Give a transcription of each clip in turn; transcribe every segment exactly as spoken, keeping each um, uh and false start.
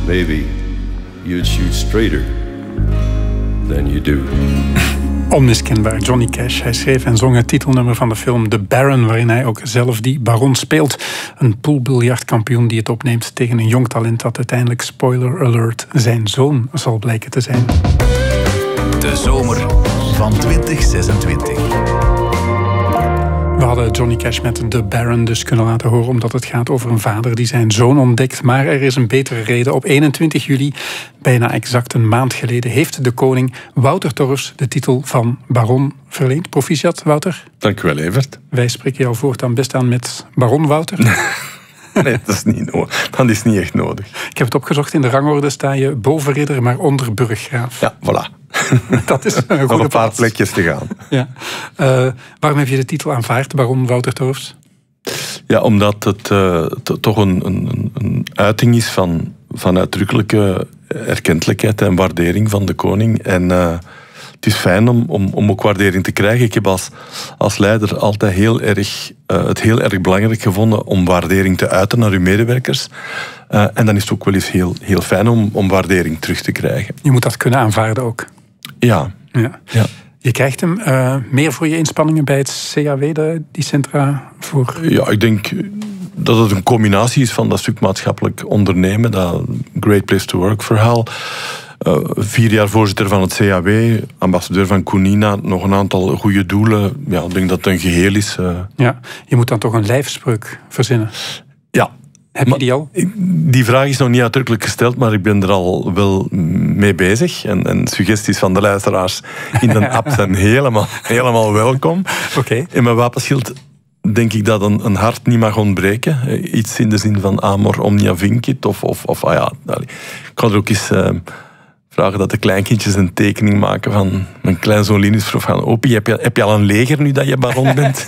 maybe you'd shoot straighter than you do. Onmiskenbaar, Johnny Cash. Hij schreef en zong het titelnummer van de film The Baron, waarin hij ook zelf die baron speelt. Een poolbiljartkampioen die het opneemt tegen een jong talent dat uiteindelijk, spoiler alert, zijn zoon zal blijken te zijn. De zomer van twintig zesentwintig. We hadden Johnny Cash met The Baron dus kunnen laten horen, omdat het gaat over een vader die zijn zoon ontdekt. Maar er is een betere reden. Op eenentwintig juli, bijna exact een maand geleden, heeft de koning Wouter Torfs de titel van baron verleend. Proficiat, Wouter. Dank u wel, Evert. Wij spreken jou voortaan best aan met baron Wouter. Nee, dat is niet nodig. Dat is niet echt nodig. Ik heb het opgezocht. In de rangorde sta je boven ridder, maar onder burggraaf. Ja, voilà. Dat is een goede Nog een paar plaats. plekjes te gaan. Ja. Uh, waarom heb je de titel aanvaard, baron Wouter Torfs? Ja, omdat het uh, to, toch een, een, een uiting is van, van uitdrukkelijke erkentelijkheid en waardering van de koning. En uh, het is fijn om, om, om ook waardering te krijgen. Ik heb als, als leider altijd heel erg, uh, het heel erg belangrijk gevonden om waardering te uiten naar uw medewerkers. Uh, en dan is het ook wel eens heel, heel fijn om, om waardering terug te krijgen. Je moet dat kunnen aanvaarden ook. Ja. Ja. ja. Je krijgt hem uh, meer voor je inspanningen bij het C A W, de, die centra voor... Ja, ik denk dat het een combinatie is van dat stuk maatschappelijk ondernemen, dat Great Place to Work verhaal. Uh, vier jaar voorzitter van het C A W, ambassadeur van Koenina, nog een aantal goede doelen. Ja, ik denk dat het een geheel is. Uh... Ja, je moet dan toch een lijfspreuk verzinnen? Ja. Heb je die al? Die vraag is nog niet uitdrukkelijk gesteld, maar ik ben er al wel mee bezig. En, en suggesties van de luisteraars in de app zijn helemaal, helemaal welkom. Okay. In mijn wapenschild denk ik dat een, een hart niet mag ontbreken. Iets in de zin van amor omnia vincit. Of, of, of ah ja, ik kan er ook eens uh, vragen dat de kleinkindjes een tekening maken van mijn kleinzoon Linus vroeg van Opie, heb je, heb je al een leger nu dat je baron bent?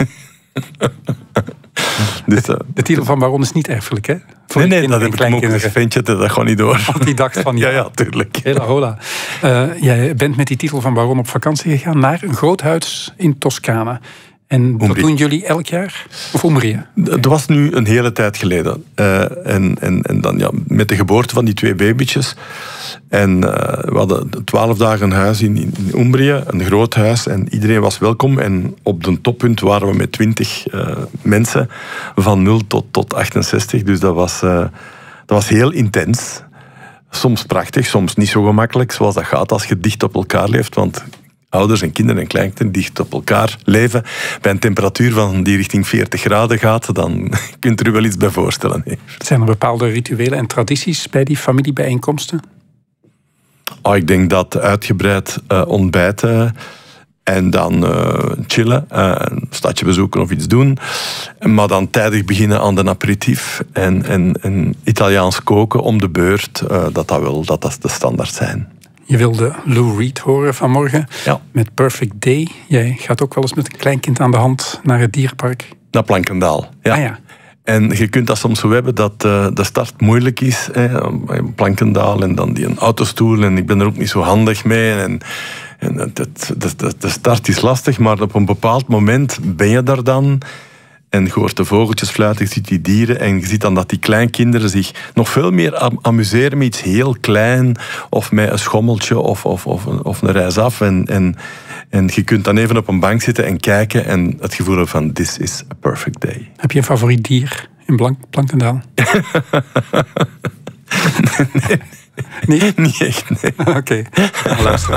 Dus, uh, de titel van baron is niet erfelijk, hè? Voor nee, nee, dat heb ik hem ook een ventje, dat gaat niet door. Want die dacht van, ja, ja, ja, tuurlijk. Hela hola. Uh, jij bent met die titel van baron op vakantie gegaan naar een groot huis in Toscane. En Umbrie. Dat doen jullie elk jaar? Of Umbrië? Dat was nu een hele tijd geleden. Uh, en, en, en dan ja, met de geboorte van die twee babytjes. En uh, we hadden twaalf dagen een huis in, in Umbrië, een groot huis. En iedereen was welkom. En op de toppunt waren we met twintig uh, mensen. Van nul tot, tot achtenzestig. Dus dat was, uh, dat was heel intens. Soms prachtig, soms niet zo gemakkelijk. Zoals dat gaat als je dicht op elkaar leeft. Want ouders en kinderen en kleinkinderen dicht op elkaar leven, bij een temperatuur van die richting veertig graden gaat, dan kunt u er wel iets bij voorstellen. Hè. Zijn er bepaalde rituelen en tradities bij die familiebijeenkomsten? Oh, ik denk dat uitgebreid uh, ontbijten en dan uh, chillen, uh, een stadje bezoeken of iets doen. Maar dan tijdig beginnen aan de aperitief en, en, en Italiaans koken om de beurt, uh, dat dat wel dat dat de standaard zijn. Je wilde Lou Reed horen vanmorgen ja. met Perfect Day. Jij gaat ook wel eens met een kleinkind aan de hand naar het dierenpark. Naar Plankendaal, ja. Ah, ja. En je kunt dat soms zo hebben dat uh, de start moeilijk is. Hè, Plankendaal en dan die een autostoel. En ik ben er ook niet zo handig mee. En, en het, het, de, de start is lastig, maar op een bepaald moment ben je daar dan. En je hoort de vogeltjes fluiten, je ziet die dieren. En je ziet dan dat die kleinkinderen zich nog veel meer amuseren met iets heel klein. Of met een schommeltje of, of, of, of een reis af. En, en, en je kunt dan even op een bank zitten en kijken. En het gevoel hebben van, this is a perfect day. Heb je een favoriet dier in Blank, Plankendaal? nee, nee. Niet echt, nee. Oké, okay. Luister.